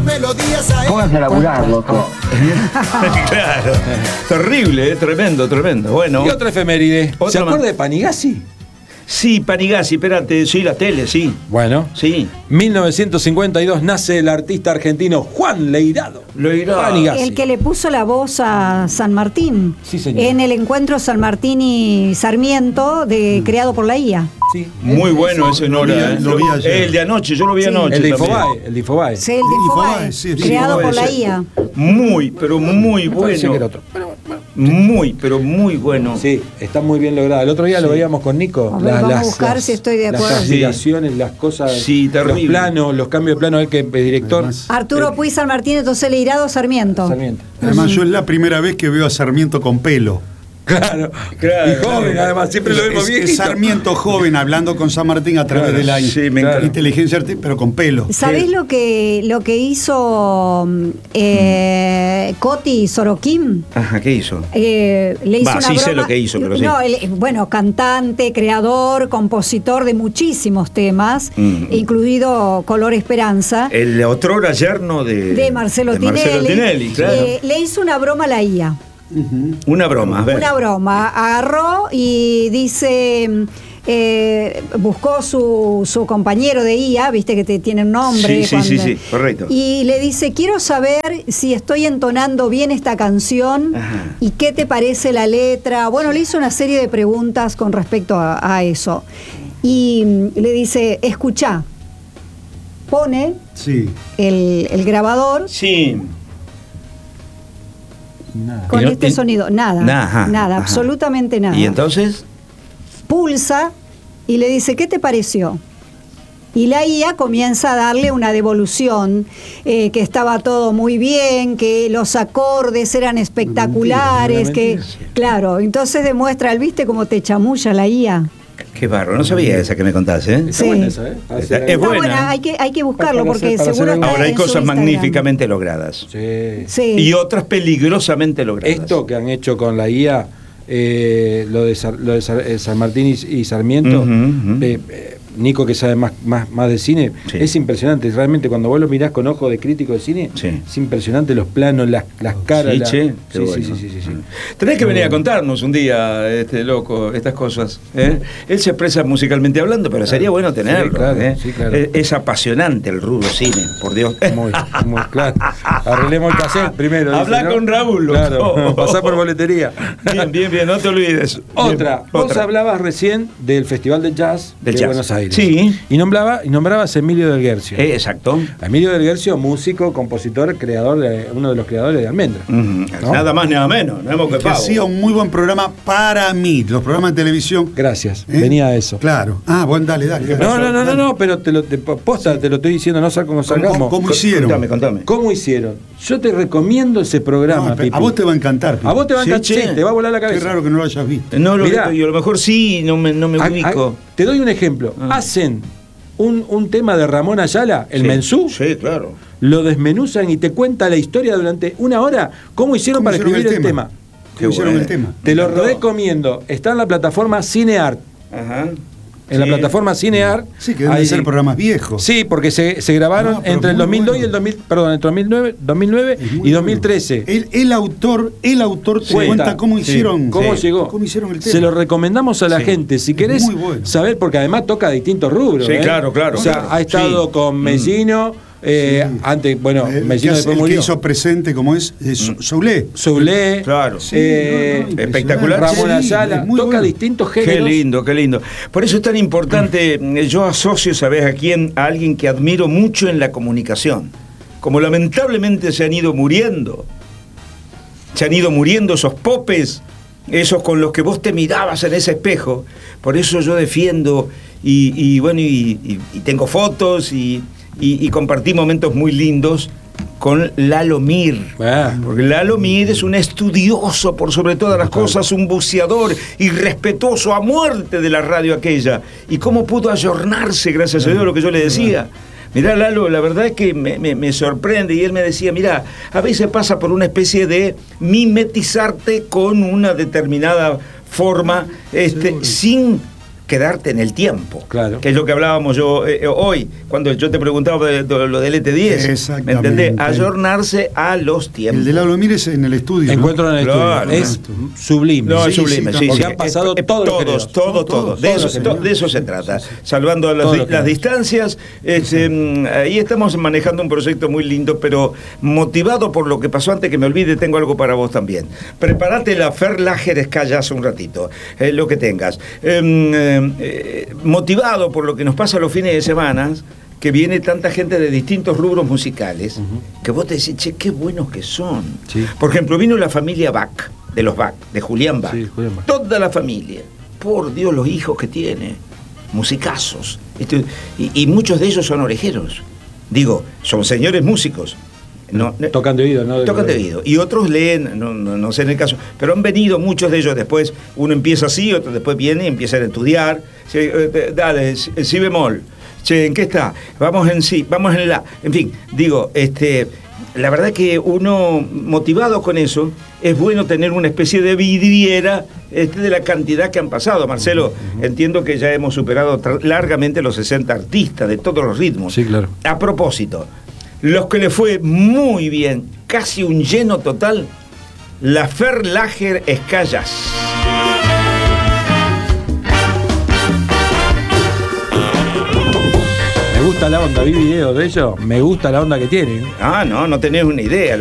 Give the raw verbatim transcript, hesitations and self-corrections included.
Pónganse a laburar, loco. Claro. Terrible, eh, tremendo, tremendo. Bueno. Y otra efeméride. Otra ¿Se acuerda más. de Panigasi? Sí, Panigasi, espérate, sí, la tele, sí. Bueno. Sí. mil novecientos cincuenta y dos nace el artista argentino Juan Leirado. Leirado. Panigasi. El que le puso la voz a San Martín. Sí, señor. En el encuentro San Martín y Sarmiento, de, creado por la I A. Sí. Muy bueno ese Lo Nora. vi- eh. lo vi ayer. El de anoche, yo lo vi Sí. anoche. El de también. Infobae. El de Infobae. Sí, el de Infobae, Infobae, sí, sí, creado Infobae, por la sí. I A. Muy, pero muy Me parecía que era bueno. otro. Muy, pero muy bueno. Sí, está muy bien logrado. El otro día lo veíamos con Nico. A ver, vamos a buscar si estoy de acuerdo. Las aspiraciones, las cosas, Sí, terrible. los planos, los cambios de plano, el que es director. Además, Arturo Puig, San Martín, entonces Leirado, Sarmiento. Sarmiento. además yo es la primera vez que veo a Sarmiento con pelo. Claro. Claro. Y joven, además, siempre lo vemos Es- bien. es Sarmiento joven hablando con San Martín a través Claro, de la in- sí, me encanta. inteligencia artificial, pero con pelo. ¿Sabés lo que, lo que hizo eh, Coti Sorokin? Ajá, ¿qué hizo? Eh, le hizo Va, una sí sé broma- lo que hizo, pero sí. No, él, bueno, cantante, creador, compositor de muchísimos temas, Mm. incluido Color Esperanza, El otrora yerno de, de Marcelo de Tinelli. Marcelo Tinelli, claro. Eh, le hizo una broma a la I A. Una broma, a ver. Una broma. Agarró y dice. eh, buscó su, su compañero de I A, viste que te tiene un nombre. Sí, sí, sí, sí, correcto. Y le dice, quiero saber si estoy entonando bien esta canción. Ajá. Y qué te parece la letra. Bueno, le hizo una serie de preguntas con respecto a, a eso. Y mm, le dice, escuchá. Pone Sí. el, el grabador Sí. con Y no- este y- sonido. Nada, Nah, ajá, nada, ajá. absolutamente nada. Y entonces, Pulsa y le dice, ¿qué te pareció? Y la I A comienza a darle una devolución, eh, que estaba todo muy bien, que los acordes eran espectaculares, Una que mentira. claro, entonces demuestra, ¿viste cómo te chamulla la I A? qué barro, no sabía esa que me contaste, ¿eh? Está Sí. buena esa, ¿eh? A ver si Está- la- es Está buena. buena, hay que, hay que buscarlo Para porque hacer- para seguro hacer- está Ahora hay en su cosas Instagram. magníficamente logradas. Sí. Sí. Y otras peligrosamente logradas. Esto que han hecho con la I A, eh, lo de, Sar- lo de Sar- eh, San Martín y, y Sarmiento, Ujú, ujú. eh, eh, Nico que sabe más, más, más de cine, Sí. es impresionante. Realmente cuando vos lo mirás con ojo de crítico de cine, Sí. es impresionante los planos, las, las caras. Sí, la- che, sí, qué sí, bueno. sí, sí, sí, sí. Tenés que Muy venir a bueno. contarnos un día, este loco, estas cosas. ¿eh? Él se expresa musicalmente hablando, pero sería bueno tenerlo. Sí, claro, ¿eh? sí, claro. Es, es apasionante el rudo cine, por Dios. Muy, muy claro. Arreglemos el cassette primero. dice, Habla ¿no? con Raúl, loco. Claro, pasá por boletería. Bien, bien, bien, no te olvides. Otra, Bien, vos otra. hablabas recién del Festival de Jazz Del de jazz. Buenos Aires. Sí. Y nombraba, y nombrabas a Emilio del Guercio. Eh, exacto. Emilio del Guercio, músico, compositor, creador de uno de los creadores de Almendra. Ujú. ¿No? Nada más, nada menos. No hemos que Que pavo. hacía un muy buen programa para mí, los programas de televisión. Gracias, ¿Eh? venía a eso. Claro. Ah, bueno, dale, dale. dale. No, no, no, no, Dale. no, pero te lo, te, posta, te lo estoy diciendo, no sé cómo ¿Cómo, sacamos. cómo- cómo Co- hicieron? Contame, contame. ¿Cómo hicieron? Yo te recomiendo ese programa, No, Pipi. a vos te va a encantar. Pipi. A vos te va a Sí, encantar, che. sí, te va a volar la Qué cabeza. raro que no lo hayas visto. No lo Mirá. yo a lo mejor sí, no me, no me Ah, ubico. ah, te doy un ejemplo. Ah. Hacen un, un tema de Ramón Ayala, el Sí. Mensú, Sí, claro. lo desmenuzan y te cuenta la historia durante una hora, cómo hicieron ¿Cómo para hicieron escribir el el tema. tema? Qué ¿Cómo hicieron bueno. el tema? Te lo Me encantó. recomiendo. Está en la plataforma Cineart. Ajá. En la Sí. plataforma Cineart. Sí, que deben ahí- ser programas viejos. Sí, porque se, se grabaron No, pero entre el muy dos mil dos bueno. y el dos mil, perdón, entre dos mil nueve, dos mil nueve Es muy y dos mil trece. bueno. El, el autor, el autor te Cuenta, cuenta cómo sí, hicieron. cómo sí, llegó. cómo hicieron el tema. Se lo recomendamos a la Sí. gente. Si querés muy bueno. saber, porque además toca distintos rubros. Sí, ¿eh? claro, claro, O sea, claro. ha estado Sí. con Mm. Mellino, eh, Sí. antes, bueno, El, que, Mellino hace- después el que murió. hizo presente, como es, eh, Sou- Soulé. Soulé, Claro. Sí, eh, no, no, espectacular. Ramón Sí, Ayala, es muy toca bueno. distintos Qué géneros. lindo, qué lindo. Por eso es tan importante, eh, yo asocio, ¿sabes a quién? A alguien que admiro mucho en la comunicación. Como lamentablemente se han ido muriendo. Se han ido muriendo esos popes, esos con los que vos te mirabas en ese espejo. Por eso yo defiendo y, y bueno, y, y- y tengo fotos y, y- y compartí momentos muy lindos con Lalo Mir. Ah, Porque Lalo Mir es un estudioso por sobre todas las cosas, un buceador y respetuoso a muerte de la radio aquella. Y cómo pudo ayornarse, gracias a Dios, a lo que yo le decía. Mirá, Lalo, la verdad es que me, me- me sorprende. Y él me decía, mirá, a veces pasa por una especie de mimetizarte con una determinada forma, este, sin quedarte en el tiempo. Claro. Que es lo que hablábamos yo eh, hoy, cuando yo te preguntaba de, de lo del E T diez. Exactamente. ¿Me entendés? Ayornarse a los tiempos. El de Lalo Mires en el estudio. Encuentro en el Claro. estudio. Es sublime. No, Sí, es sublime, sí, sí, porque sí. han pasado Eh, eh, todos los todos, géneros. todo, todo. Todos, De, todos eso, los to- géneros. de eso se trata. Salvando las, Todos los las géneros. distancias, este, mm, ahí estamos manejando un proyecto muy lindo, pero motivado por lo que pasó antes que me olvide, tengo algo para vos también. Prepárate la Ferlager Escaya hace un ratito, eh, lo que tengas. Eh, eh, eh, motivado por lo que nos pasa los fines de semana, que viene tanta gente de distintos rubros musicales, uh-huh. que vos te decís, che, qué buenos que son. Sí. Por ejemplo, vino la familia Bach, de los Bach, de Julián Bach. Sí, Julián Bach. Toda la familia. Por Dios, los hijos que tiene. Musicazos. Este, y, y muchos de ellos son orejeros. Digo, son señores músicos. No, tocan de oído, ¿no? Tocan de oído. Y otros leen, no, no, no sé en el caso, pero han venido muchos de ellos después. Uno empieza así, otro después viene y empieza a estudiar. Sí, eh, dale, si, si bemol. Che, ¿en qué está? Vamos en sí, vamos en la. En fin, digo, este, la verdad que uno, motivado con eso, es bueno tener una especie de vidriera este, de la cantidad que han pasado. Marcelo, uh-huh. entiendo que ya hemos superado tra- largamente los sesenta artistas de todos los ritmos. Sí, claro. A propósito, los que le fue muy bien, casi un lleno total, la Ferlager Escayas. Me gusta la onda, vi videos de ellos, me gusta la onda que tienen. Ah, no, no tenés una idea.